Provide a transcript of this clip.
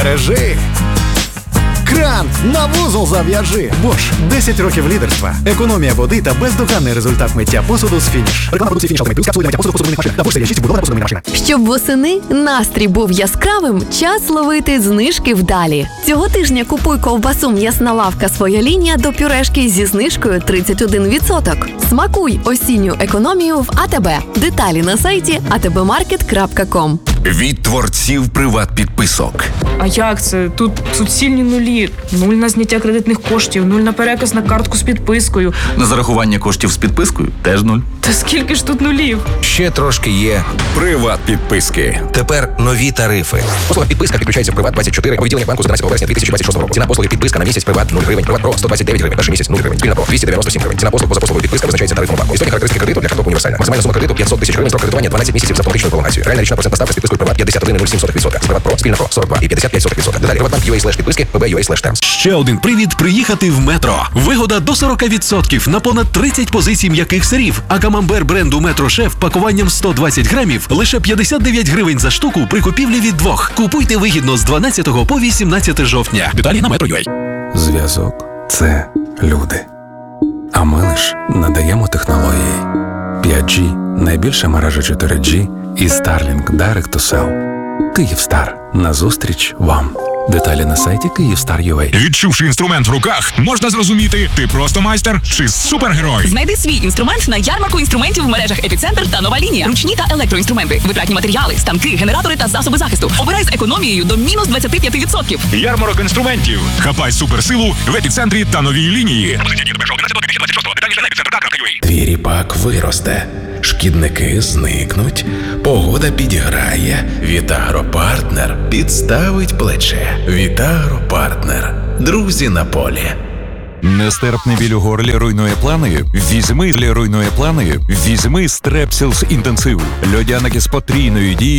Бережи. Кран на вузол зав'яжи. Bosch. 10 років лідерства. Економія води та бездоганний результат миття посуду з фініш. Реклама продукції фініш Ultimate Plus, капсули для миття посуду посудомийних машин. Та Bosch серія 6 вбудована посудомийна машина. Щоб восени настрій був яскравим, час ловити знижки вдалі. Цього тижня купуй ковбасу «М'ясна лавка. Своя лінія» до пюрешки зі знижкою 31%. Смакуй осінню економію в АТБ. Деталі на сайті atbmarket.com. Від творців приват-підписок. А як це? Тут суцільні нулі. Нуль на зняття кредитних коштів, нуль на переказ на картку з підпискою. На зарахування коштів з підпискою теж 0. Та скільки ж тут нулів? Ще трошки є. Приват-підписки. Тепер нові тарифи. Послуга підписка підключається в Приват24 по відділення банку з 11 вересня 2026 року. Ціна послуги підписка на місяць Приват 0 гривень. Приват Про 129 гривень. Перший місяць 0 гривень. Спільна Про 297 гривень. Ціна послуг поза послугою підписка визначається тарифом банку. Істотні характеристики кредиту для карток універсальна. Максимальна сума кредиту 500 тисяч гривень. Строк кредитування 12 місяців з автоматичною пролонгацією. Реальна річна процентна ставка з підпискою Приват 51,07%. З Приват Про спільна Про 42,55%. Деталі Приватбанк.ua/підписки, pb.ua/terms. Ще один привід приїхати в метро. Вигода до 40% на понад 30 позицій м'яких сирів. А камамбер бренду Метро Шеф пакуванням 120 грамів лише 59 гривень за штуку при купівлі від двох. Купуйте вигідно з 12 по 18 жовтня. Деталі на Metro.ua. Зв'язок – це люди. А ми лиш надаємо технології. 5G – найбільша мережа 4G і Starlink Direct to Cell. Київстар. Назустріч вам. Деталі на сайті Kyivstar.ua. Відчувши інструмент в руках, можна зрозуміти, ти просто майстер чи супергерой. Знайди свій інструмент на ярмарку інструментів в мережах «Епіцентр» та «Нова лінія». Ручні та електроінструменти, витратні матеріали, станки, генератори та засоби захисту. Обирай з економією до мінус 25%. Ярмарок інструментів. Хапай суперсилу в «Епіцентрі» та «Новій лінії». Твій ріпак виросте, шкідники зникнуть, погода підіграє, Вітагропартнер підставить плече. Вітагропартнер. Друзі на полі. Нестерпний біль у горлі руйнує плани? Візьми для руйнує плани. Візьми Strepsils інтенсив. Льодяник із потрійною дією